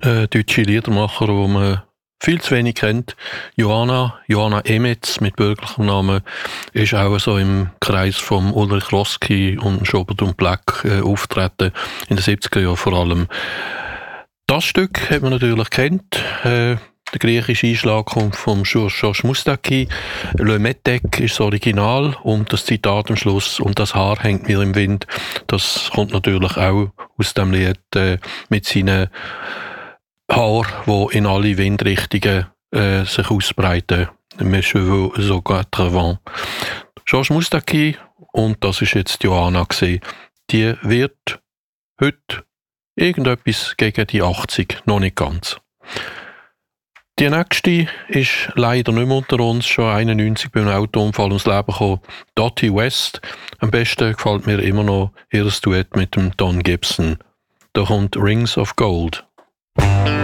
deutsche Liedermacher, die man viel zu wenig kennt. Johanna Emetz mit bürgerlichem Namen ist auch so im Kreis von Ulrich Roski und Schobert und Black auftreten, in den 70er Jahren vor allem. Das Stück hat man natürlich kennt. Der griechische Einschlag kommt vom Georges Moustaki. Le Metek ist das Original und das Zitat am Schluss «Und das Haar hängt mir im Wind». Das kommt natürlich auch aus dem Lied mit seinen Haar, die in alle Windrichtungen sich ausbreiten. «Mes cheveux so quatre vents». Georges Moustaki, und das ist jetzt Johanna gewesen, die wird heute irgendetwas gegen die 80, noch nicht ganz. Die nächste ist leider nicht mehr unter uns, schon 91 beim Autounfall ums Leben gekommen. Dottie West. Am besten gefällt mir immer noch ihr Duett mit dem Don Gibson. Da kommt Rings of Gold.